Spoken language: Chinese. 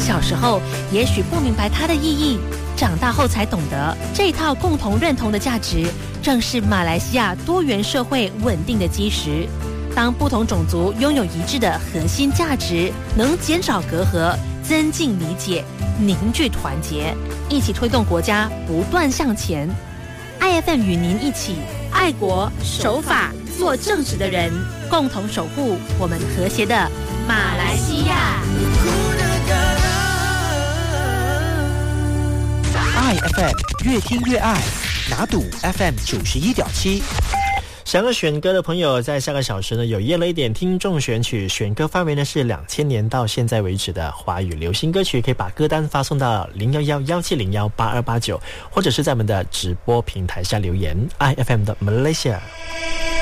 小时候也许不明白它的意义，长大后才懂得，这套共同认同的价值，正是马来西亚多元社会稳定的基石。当不同种族拥有一致的核心价值，能减少隔阂，增进理解，凝聚团结，一起推动国家不断向前。IFM 与您一起爱国守法做正直的人，共同守护我们和谐的马来西亚。 IFM 越听越爱，拿赌 FM 91.7。 想要选歌的朋友，在下个小时呢有夜了一点听众选曲，选歌范围呢是2000年到现在为止的华语流行歌曲，可以把歌单发送到011-1701-8289，或者是在我们的直播平台下留言。IFM 的 Malaysia。